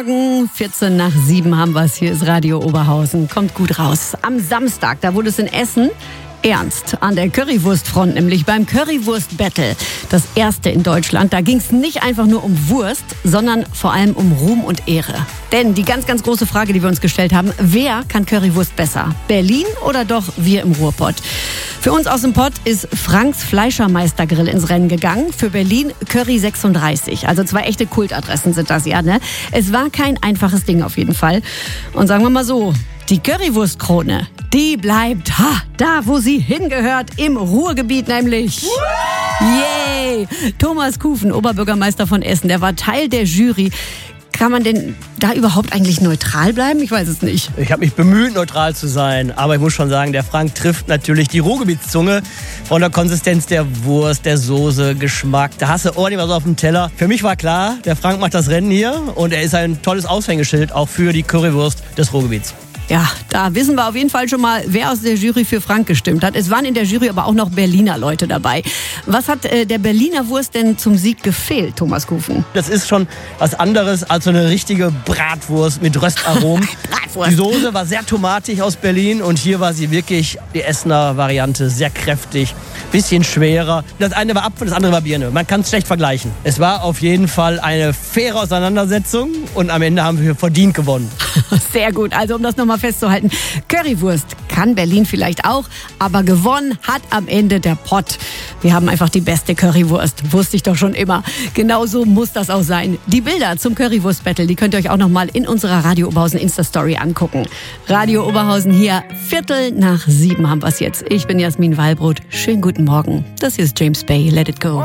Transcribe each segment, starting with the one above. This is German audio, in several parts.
14:06 haben wir es. Hier ist Radio Oberhausen. Kommt gut raus. Am Samstag, da wurde es in Essen ernst. An der Currywurstfront, nämlich beim Currywurst-Battle. Das erste in Deutschland. Da ging es nicht einfach nur um Wurst, sondern vor allem um Ruhm und Ehre. Denn die ganz, ganz große Frage, die wir uns gestellt haben, wer kann Currywurst besser? Berlin oder doch wir im Ruhrpott? Für uns aus dem Pott ist Franks Fleischermeistergrill ins Rennen gegangen. Für Berlin Curry 36. Also 2 echte Kultadressen sind das, ja, ne? Es war kein einfaches Ding auf jeden Fall. Und sagen wir mal so, die Currywurstkrone, die bleibt da, wo sie hingehört, im Ruhrgebiet nämlich. Yay! Thomas Kufen, Oberbürgermeister von Essen, der war Teil der Jury. Kann man denn da überhaupt eigentlich neutral bleiben? Ich weiß es nicht. Ich habe mich bemüht, neutral zu sein. Aber ich muss schon sagen, der Frank trifft natürlich die Ruhrgebietszunge. Von der Konsistenz der Wurst, der Soße, Geschmack. Da hast du ordentlich was auf dem Teller. Für mich war klar, der Frank macht das Rennen hier. Und er ist ein tolles Aushängeschild auch für die Currywurst des Ruhrgebiets. Ja, da wissen wir auf jeden Fall schon mal, wer aus der Jury für Frank gestimmt hat. Es waren in der Jury aber auch noch Berliner Leute dabei. Was hat der Berliner Wurst denn zum Sieg gefehlt, Thomas Kufen? Das ist schon was anderes als so eine richtige Bratwurst mit Röstaromen. Die Soße war sehr tomatig aus Berlin und hier war sie wirklich die Essener Variante, sehr kräftig, bisschen schwerer. Das eine war Apfel, das andere war Birne. Man kann es schlecht vergleichen. Es war auf jeden Fall eine faire Auseinandersetzung und am Ende haben wir verdient gewonnen. Sehr gut, also um das nochmal festzuhalten, Currywurst kann Berlin vielleicht auch, aber gewonnen hat amEnde der Pott. Wir haben einfach die beste Currywurst, wusste ich doch schon immer. Genauso muss das auch sein. Die Bilder zum Currywurst-Battle, die könnt ihr euch auch nochmal in unserer Radio Oberhausen Insta-Story angucken. Radio Oberhausen hier, 7:15 haben wir es jetzt. Ich bin Jasmin Wallbrot. Schönen guten Morgen. Das hier ist James Bay, Let It Go.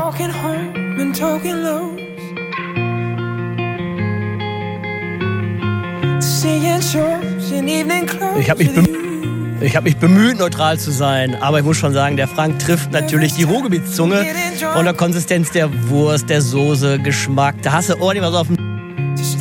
Ich hab mich bemüht, neutral zu sein. Aber ich muss schon sagen, der Frank trifft natürlich die Ruhrgebietszunge. Von der Konsistenz der Wurst, der Soße, Geschmack. Da hast du ordentlich was auf dem